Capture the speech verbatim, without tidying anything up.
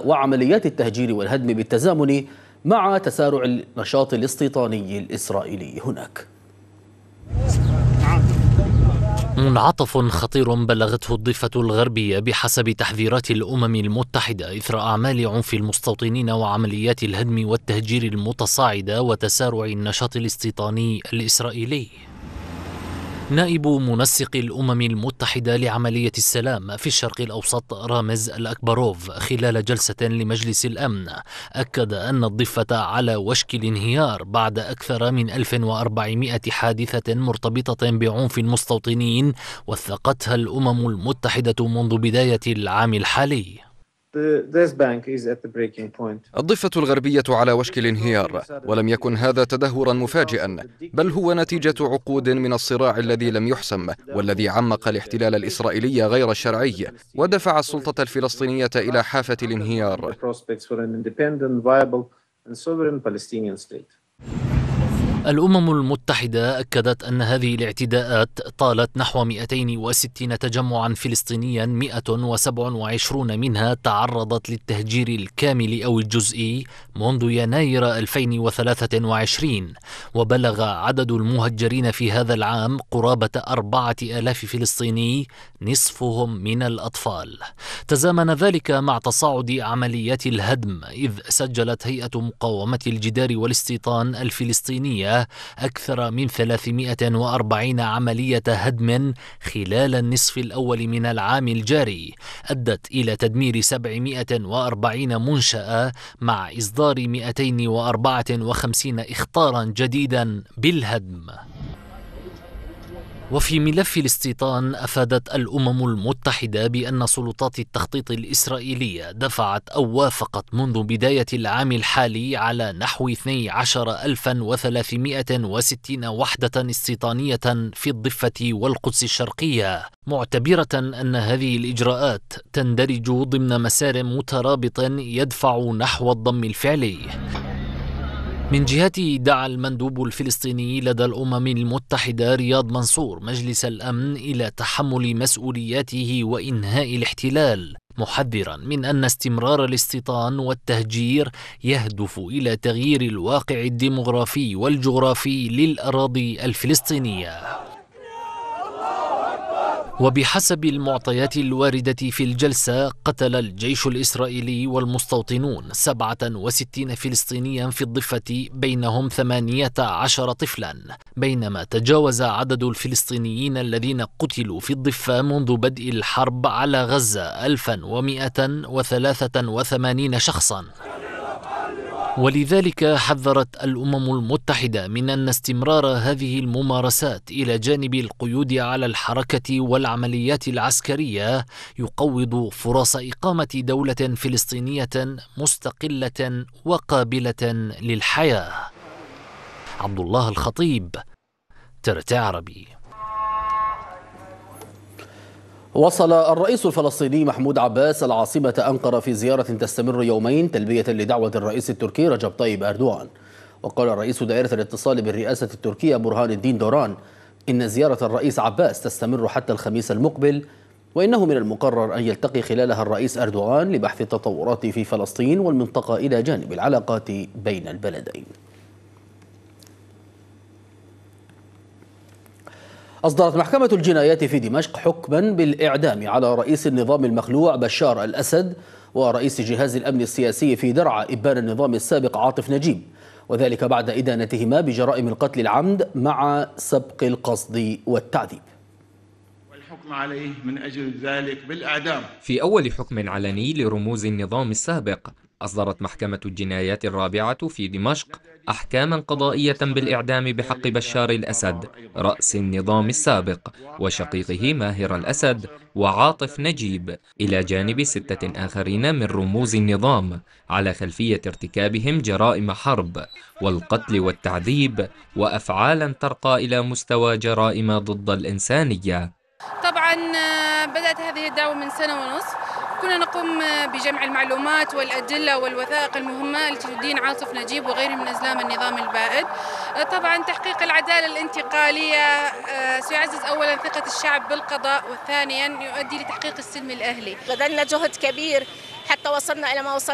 وعمليات التهجير والهدم بالتزامن مع تسارع النشاط الاستيطاني الإسرائيلي هناك. منعطف خطير بلغته الضفة الغربية بحسب تحذيرات الأمم المتحدة إثر أعمال عنف المستوطنين وعمليات الهدم والتهجير المتصاعدة وتسارع النشاط الاستيطاني الإسرائيلي. نائب منسق الأمم المتحدة لعملية السلام في الشرق الأوسط رامز الأكبروف خلال جلسة لمجلس الأمن أكد أن الضفة على وشك الانهيار بعد أكثر من ألف وأربعمائة حادثة مرتبطة بعنف المستوطنين وثقتها الأمم المتحدة منذ بداية العام الحالي. الضفة الغربية على وشك الانهيار، ولم يكن هذا تدهورا مفاجئا، بل هو نتيجة عقود من الصراع الذي لم يحسم والذي عمق الاحتلال الإسرائيلي غير الشرعي ودفع السلطة الفلسطينية إلى حافة الانهيار. الأمم المتحدة أكدت أن هذه الاعتداءات طالت نحو مئتين وستين تجمعا فلسطينيا، مئة وسبعة وعشرين منها تعرضت للتهجير الكامل أو الجزئي منذ يناير ألفين وثلاثة وعشرين، وبلغ عدد المهجرين في هذا العام قرابة أربعة آلاف فلسطيني نصفهم من الأطفال. تزامن ذلك مع تصاعد عمليات الهدم، إذ سجلت هيئة مقاومة الجدار والاستيطان الفلسطينية أكثر من ثلاثمائة وأربعين عملية هدم خلال النصف الأول من العام الجاري أدت إلى تدمير سبعمائة وأربعين منشأة مع إصدار مئتين وأربعة وخمسين إخطارا جديدا بالهدم. وفي ملف الاستيطان أفادت الأمم المتحدة بأن سلطات التخطيط الإسرائيلية دفعت أو وافقت منذ بداية العام الحالي على نحو اثني عشر ألفا وثلاثمائة وستين وحدة استيطانية في الضفة والقدس الشرقية، معتبرة أن هذه الإجراءات تندرج ضمن مسار مترابط يدفع نحو الضم الفعلي. من جهته دعا المندوب الفلسطيني لدى الأمم المتحدة رياض منصور مجلس الأمن إلى تحمل مسؤولياته وإنهاء الاحتلال، محذرا من أن استمرار الاستيطان والتهجير يهدف إلى تغيير الواقع الديمغرافي والجغرافي للأراضي الفلسطينية. وبحسب المعطيات الواردة في الجلسة، قتل الجيش الإسرائيلي والمستوطنون سبعة وستين فلسطينيا في الضفة، بينهم ثمانية عشر طفلا، بينما تجاوز عدد الفلسطينيين الذين قتلوا في الضفة منذ بدء الحرب على غزة ألفا ومئة وثلاثة وثمانين شخصا. ولذلك حذرت الأمم المتحدة من أن استمرار هذه الممارسات إلى جانب القيود على الحركة والعمليات العسكرية يقوض فرص إقامة دولة فلسطينية مستقلة وقابلة للحياة. عبد الله الخطيب، ترت عربي. وصل الرئيس الفلسطيني محمود عباس العاصمة أنقرة في زيارة تستمر يومين تلبية لدعوة الرئيس التركي رجب طيب أردوغان. وقال رئيس دائرة الاتصال بالرئاسة التركية برهان الدين دوران إن زيارة الرئيس عباس تستمر حتى الخميس المقبل، وإنه من المقرر أن يلتقي خلالها الرئيس أردوغان لبحث التطورات في فلسطين والمنطقة إلى جانب العلاقات بين البلدين. أصدرت محكمة الجنايات في دمشق حكما بالإعدام على رئيس النظام المخلوع بشار الأسد ورئيس جهاز الأمن السياسي في درعا إبان النظام السابق عاطف نجيب، وذلك بعد إدانتهما بجرائم القتل العمد مع سبق القصد والتعذيب. والحكم عليه من أجل ذلك بالإعدام. في أول حكم علني لرموز النظام السابق، أصدرت محكمة الجنايات الرابعة في دمشق أحكاما قضائية بالإعدام بحق بشار الأسد رأس النظام السابق وشقيقه ماهر الأسد وعاطف نجيب، إلى جانب ستة آخرين من رموز النظام على خلفية ارتكابهم جرائم حرب والقتل والتعذيب وأفعالا ترقى إلى مستوى جرائم ضد الإنسانية. طبعا بدأت هذه الدعوة من سنة ونصف، كنا نقوم بجمع المعلومات والأدلة والوثائق المهمة التي تدين عاطف نجيب وغيره من أزلام النظام البائد. طبعا تحقيق العدالة الانتقالية سيعزز أولا ثقة الشعب بالقضاء، وثانيا يؤدي لتحقيق السلم الأهلي. بذلنا جهد كبير حتى وصلنا إلى ما وصلنا.